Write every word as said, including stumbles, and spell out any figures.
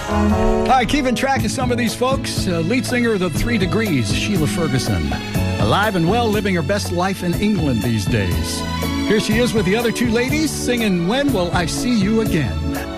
All right, keeping track of some of these folks. Uh, lead singer of the Three Degrees, Sheila Ferguson. Alive and well, living her best life in England these days. Here she is with the other two ladies singing When Will I See You Again?